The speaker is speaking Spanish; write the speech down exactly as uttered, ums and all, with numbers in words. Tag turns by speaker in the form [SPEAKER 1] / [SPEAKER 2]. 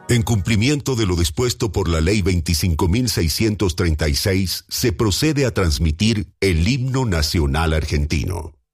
[SPEAKER 1] En cumplimiento de lo dispuesto por la Ley veinticinco mil seiscientos treinta y seis, se procede a transmitir el himno nacional argentino.